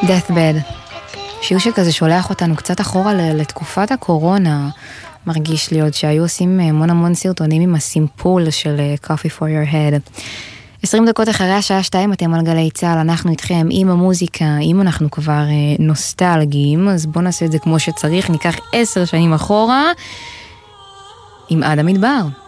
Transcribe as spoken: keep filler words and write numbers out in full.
Deathbed. שיר שכזה שולח אותנו קצת אחורה לתקופת הקורונה. מרגיש לי עוד שהיו עושים המון המון סרטונים עם הסימפול של Coffee for your head. עשרים דקות אחרי השעה שתיים אתם על גלי צהל, אנחנו איתכם עם המוזיקה, אם אנחנו כבר נוסטלגיים, אז בואו נעשה את זה כמו שצריך, ניקח עשר שנים אחורה עם עד המדבר.